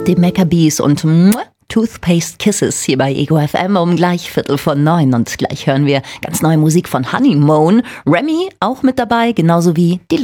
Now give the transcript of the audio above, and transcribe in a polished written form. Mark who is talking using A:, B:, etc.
A: Die Maccabees und Toothpaste Kisses hier bei Ego FM um gleich 8:45 und gleich hören wir ganz neue Musik von Honeymoon. Remy auch mit dabei, genauso wie die